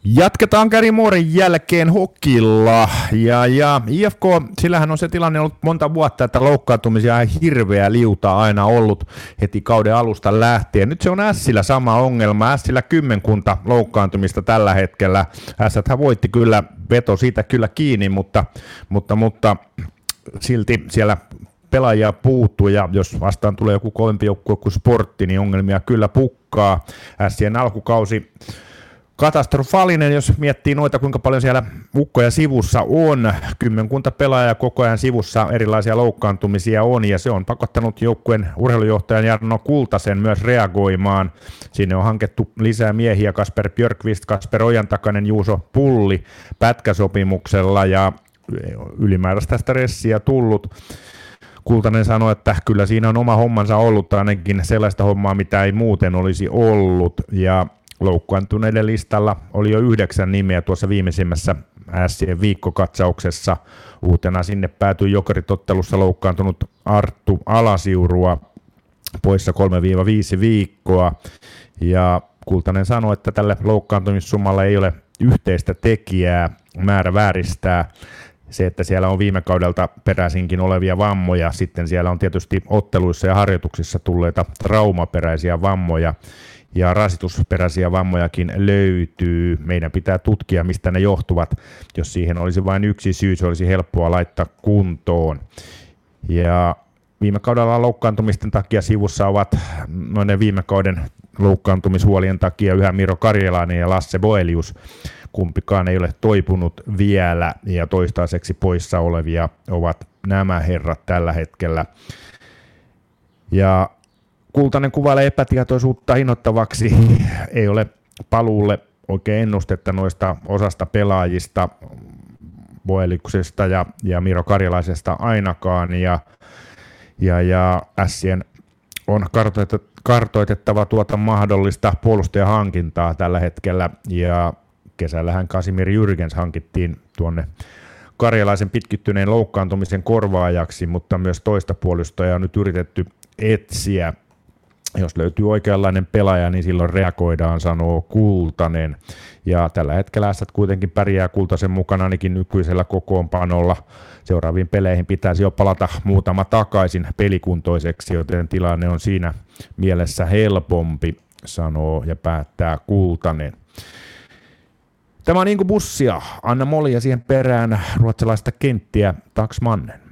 Jatketaan Gary Mooren jälkeen hokilla, ja IFK, sillähän on se tilanne ollut monta vuotta, että loukkaantumisia on hirveä liuta aina ollut heti kauden alusta lähtien. Nyt se on Ässillä sama ongelma, Ässillä 10 loukkaantumista tällä hetkellä. Ässäthän voitti kyllä, veto siitä kyllä kiinni, mutta silti siellä pelaajia puuttuu, ja jos vastaan tulee joku kovempi joukkue kuin Sportti, niin ongelmia kyllä pukkaa. Ässien alkukausi katastrofaalinen, jos miettii noita, kuinka paljon siellä ukkoja sivussa on. 10 pelaajaa koko ajan sivussa, erilaisia loukkaantumisia on, ja se on pakottanut joukkueen urheilujohtajan Jarno Kultasen myös reagoimaan. Sinne on hankettu lisää miehiä, Kasper Björkvist, Kasper Ojantakainen, Juuso Pulli pätkäsopimuksella, ja ylimääräistä stressiä tullut. Kultanen sanoi, että kyllä siinä on oma hommansa ollut, ainakin sellaista hommaa, mitä ei muuten olisi ollut, ja loukkaantuneiden listalla oli jo 9 nimeä tuossa viimeisimmässä Ässien viikkokatsauksessa. Uutena sinne päätyi Jokerit-ottelussa loukkaantunut Arttu Alasiurua poissa 3-5 viikkoa. Ja Kultanen sanoi, että tälle loukkaantumissummalla ei ole yhteistä tekijää, määrä vääristää. Se, että siellä on viime kaudelta peräisinkin olevia vammoja, sitten siellä on tietysti otteluissa ja harjoituksissa tulleita traumaperäisiä vammoja, ja rasitusperäisiä vammojakin löytyy. Meidän pitää tutkia, mistä ne johtuvat. Jos siihen olisi vain yksi syy, se olisi helppoa laittaa kuntoon. Ja viime kaudella loukkaantumisten takia sivussa ovat noiden viime kauden loukkaantumishuolien takia yhä Miro Karjalainen ja Lasse Boelius. Kumpikaan ei ole toipunut vielä, ja toistaiseksi poissa olevia ovat nämä herrat tällä hetkellä. Ja Kultanen kuvailee epätietoisuutta innoittavaksi. Ei ole paluulle oikein ennustetta noista osasta pelaajista, Boeliuksesta ja Miro Karjalaisesta ainakaan. Ja Ässien on kartoitettava tuota mahdollista puolustajahankintaa tällä hetkellä. Ja kesällähän Kasimir Jürgens hankittiin tuonne Karjalaisen pitkittyneen loukkaantumisen korvaajaksi, mutta myös toista puolustajaa on nyt yritetty etsiä. Jos löytyy oikeanlainen pelaaja, niin silloin reagoidaan, sanoo Kultanen. Ja tällä hetkellä Ässät kuitenkin pärjää Kultasen mukana ainakin nykyisellä kokoonpanolla. Seuraaviin peleihin pitäisi jo palata muutama takaisin pelikuntoiseksi, joten tilanne on siinä mielessä helpompi, sanoo ja päättää Kultanen. Tämä on Ingo Bussia, Anna Moli ja siihen perään ruotsalaista kenttiä Tax Mannen.